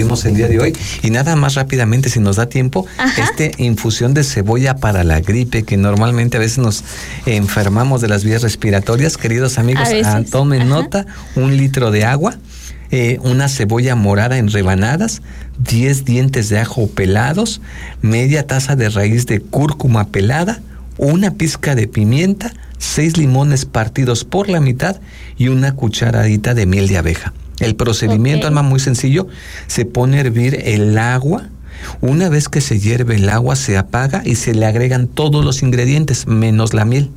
tenemos el día de hoy. Y nada más rápidamente, si nos da tiempo, infusión de cebolla para la gripe, que normalmente a veces nos enfermamos de las vías respiratorias. Queridos amigos, tomen nota, 1 litro de agua, una cebolla morada en rebanadas, 10 dientes de ajo pelados, media taza de raíz de cúrcuma pelada, una pizca de pimienta, 6 limones partidos por la mitad y una cucharadita de miel de abeja. El procedimiento, Alma, muy sencillo. Se pone a hervir el agua. Una vez que se hierve el agua, se apaga y se le agregan todos los ingredientes, menos la miel.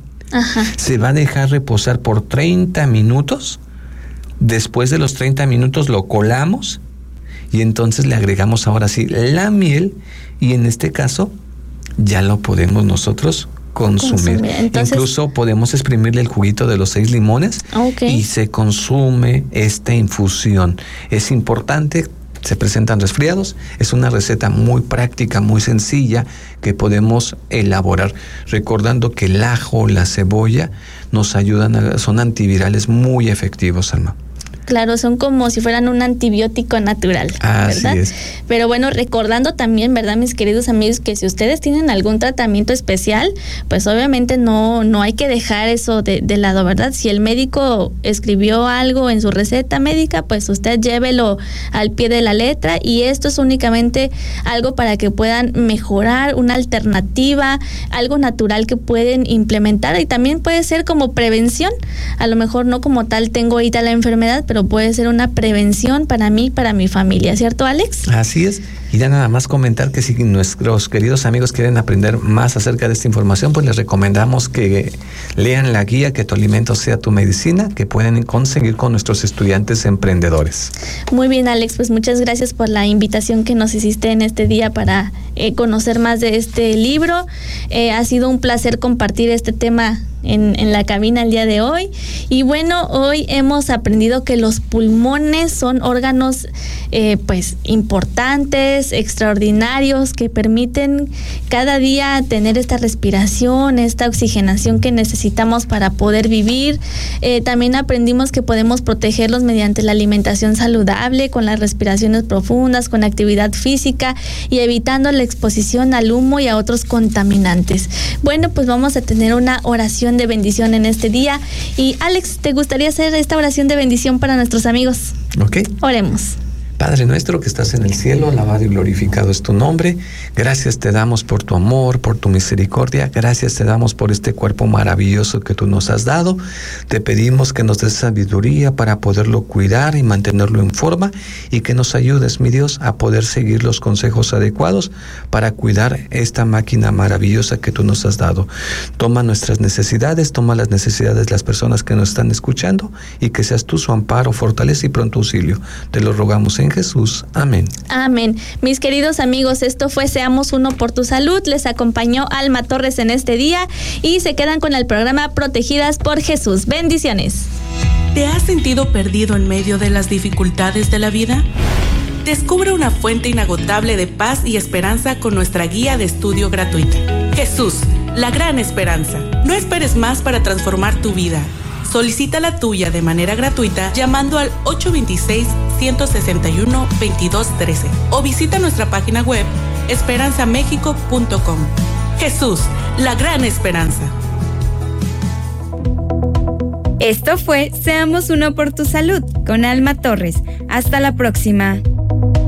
Se va a dejar reposar por 30 minutos. Después de los 30 minutos lo colamos y entonces le agregamos ahora sí la miel, y en este caso ya lo podemos nosotros consumir. Entonces, incluso podemos exprimirle el juguito de los 6 limones y se consume esta infusión. Es importante, se presentan resfriados, es una receta muy práctica, muy sencilla que podemos elaborar, recordando que el ajo, la cebolla nos ayudan, son antivirales muy efectivos, Alma. Claro, son como si fueran un antibiótico natural, ¿verdad? Así es. Pero bueno, recordando también, ¿verdad, mis queridos amigos, que si ustedes tienen algún tratamiento especial, pues obviamente no hay que dejar eso de lado, ¿verdad? Si el médico escribió algo en su receta médica, pues usted llévelo al pie de la letra, y esto es únicamente algo para que puedan mejorar, una alternativa, algo natural que pueden implementar, y también puede ser como prevención. A lo mejor no como tal tengo ahorita la enfermedad, pero puede ser una prevención para mí, para mi familia, ¿cierto, Alex? Así es. Y ya nada más comentar que si nuestros queridos amigos quieren aprender más acerca de esta información, pues les recomendamos que lean la guía Que tu alimento sea tu medicina, que pueden conseguir con nuestros estudiantes emprendedores. Muy bien, Alex, pues muchas gracias por la invitación que nos hiciste en este día para conocer más de este libro. Ha sido un placer compartir este tema en la cabina el día de hoy. Y bueno, hoy hemos aprendido que los pulmones son órganos pues importantes, extraordinarios, que permiten cada día tener esta respiración, esta oxigenación que necesitamos para poder vivir. También aprendimos que podemos protegerlos mediante la alimentación saludable, con las respiraciones profundas, con actividad física y evitando la exposición al humo y a otros contaminantes. Bueno, pues vamos a tener una oración de bendición en este día. Y Alex, ¿te gustaría hacer esta oración de bendición para nuestros amigos? Ok. Oremos. Padre nuestro que estás en el cielo, alabado y glorificado es tu nombre. Gracias te damos por tu amor, por tu misericordia. Gracias te damos por este cuerpo maravilloso que tú nos has dado. Te pedimos que nos des sabiduría para poderlo cuidar y mantenerlo en forma, y que nos ayudes, mi Dios, a poder seguir los consejos adecuados para cuidar esta máquina maravillosa que tú nos has dado. Toma nuestras necesidades, toma las necesidades de las personas que nos están escuchando, y que seas tú su amparo, fortaleza y pronto auxilio. Te lo rogamos en Jesús. Amén. Amén. Mis queridos amigos, esto fue Seamos Uno por tu Salud. Les acompañó Alma Torres en este día, y se quedan con el programa Protegidas por Jesús. Bendiciones. ¿Te has sentido perdido en medio de las dificultades de la vida? Descubre una fuente inagotable de paz y esperanza con nuestra guía de estudio gratuita. Jesús, la gran esperanza. No esperes más para transformar tu vida. Solicita la tuya de manera gratuita llamando al 826-161-2213 o visita nuestra página web esperanzamexico.com. Jesús, la gran esperanza. Esto fue Seamos Uno por tu Salud con Alma Torres. Hasta la próxima.